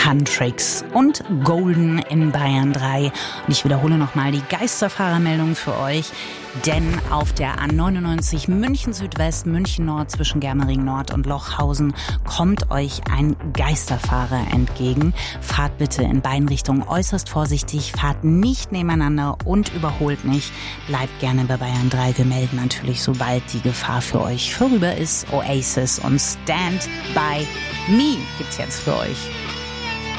Huntrix und Golden in Bayern 3. Und ich wiederhole nochmal die Geisterfahrermeldung für euch, denn auf der A99 München Südwest, München Nord zwischen Germering Nord und Lochhausen kommt euch ein Geisterfahrer entgegen. Fahrt bitte in beiden Richtungen äußerst vorsichtig, fahrt nicht nebeneinander und überholt nicht. Bleibt gerne bei Bayern 3. Wir melden natürlich, sobald die Gefahr für euch vorüber ist. Oasis und Stand By Me gibt's jetzt für euch.